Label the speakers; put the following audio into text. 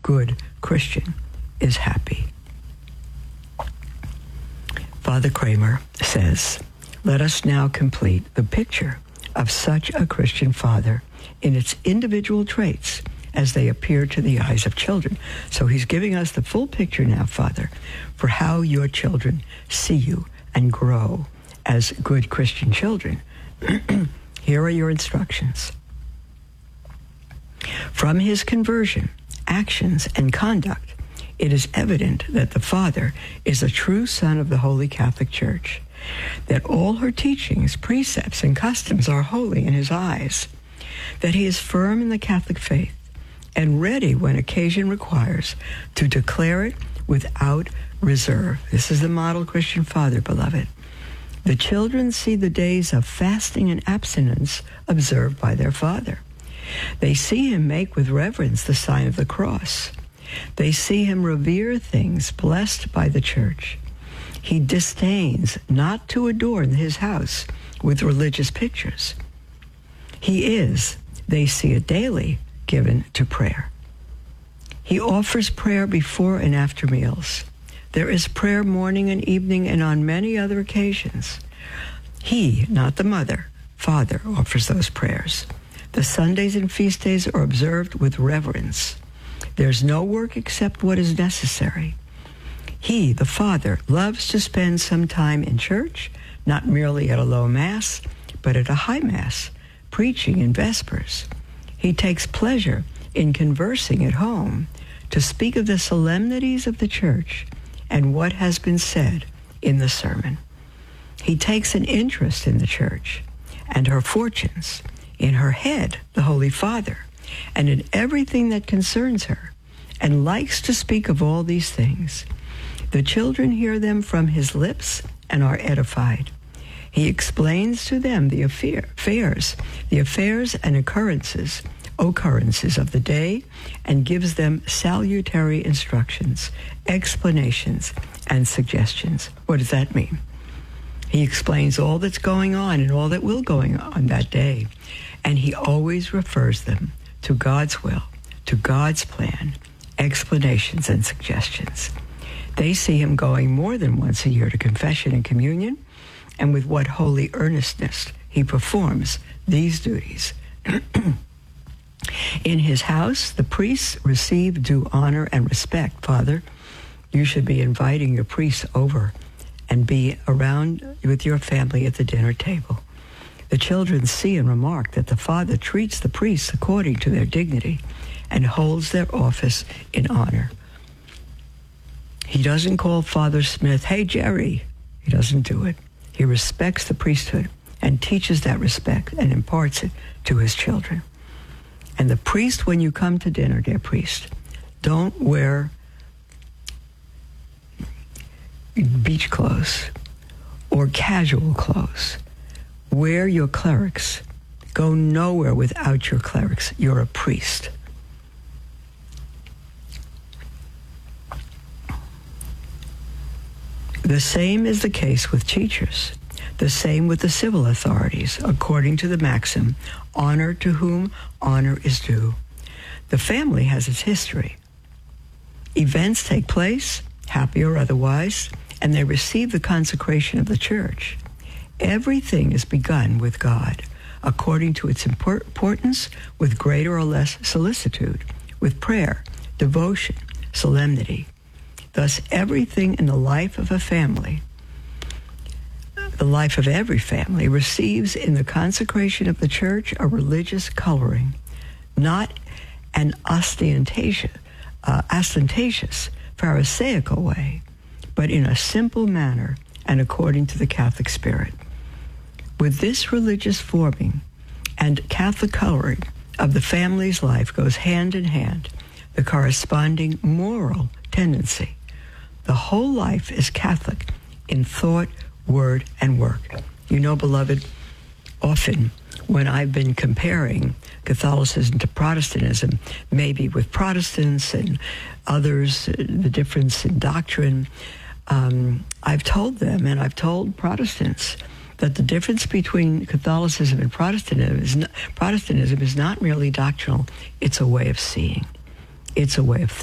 Speaker 1: good Christian is happy. Father Kramer says, let us now complete the picture of such a Christian father in its individual traits as they appear to the eyes of children. So he's giving us the full picture now, Father, for how your children see you and grow as good Christian children. Here are your instructions. From his conversion, actions, and conduct, it is evident that the Father is a true son of the Holy Catholic Church, that all her teachings, precepts, and customs are holy in his eyes, that he is firm in the Catholic faith and ready when occasion requires to declare it without reserve. This is the model Christian father, beloved. The children see the days of fasting and abstinence observed by their father. They see him make with reverence the sign of the cross. They see him revere things blessed by the church. He disdains not to adorn his house with religious pictures. He is, they see it daily, given to prayer. He offers prayer before and after meals. There is prayer morning and evening and on many other occasions. He, not the mother, Father, offers those prayers. The Sundays and feast days are observed with reverence. There's no work except what is necessary. He, the Father, loves to spend some time in church, not merely at a low Mass, but at a high Mass, preaching in Vespers. He takes pleasure in conversing at home to speak of the solemnities of the Church and what has been said in the sermon. He takes an interest in the Church and her fortunes, in her head, the Holy Father, and in everything that concerns her, and likes to speak of all these things. The children hear them from his lips and are edified. He explains to them the affairs and occurrences of the day, and gives them salutary instructions, explanations, and suggestions. What does that mean? He explains all that's going on and all that will going on that day, and he always refers them to God's will, to God's plan, explanations, and suggestions. They see him going more than once a year to confession and communion, and with what holy earnestness he performs these duties. In his house, the priests receive due honor and respect. Father, you should be inviting your priests over and be around with your family at the dinner table. The children see and remark that the Father treats the priests according to their dignity and holds their office in honor. He doesn't call Father Smith, "Hey, Jerry." He doesn't do it. He respects the priesthood and teaches that respect and imparts it to his children. And the priest, when you come to dinner, dear priest, don't wear beach clothes or casual clothes. Wear your clerics. Go nowhere without your clerics. You're a priest. The same is the case with teachers. The same with the civil authorities, according to the maxim, honor to whom honor is due. The family has its history. Events take place, happy or otherwise, and they receive the consecration of the church. Everything is begun with God, according to its importance, with greater or less solicitude, with prayer, devotion, solemnity. Thus, everything in the life of a family, the life of every family, receives in the consecration of the church a religious coloring, not an ostentatious, Pharisaical way, but in a simple manner and according to the Catholic spirit. With this religious forming and Catholic coloring of the family's life goes hand in hand the corresponding moral tendency. The whole life is Catholic in thought, word, and work. You know, beloved, often when I've been comparing Catholicism to Protestantism, maybe with Protestants and others, the difference in doctrine, I've told them, and I've told Protestants, that the difference between Catholicism and Protestantism is not merely doctrinal, it's a way of seeing. It's a way of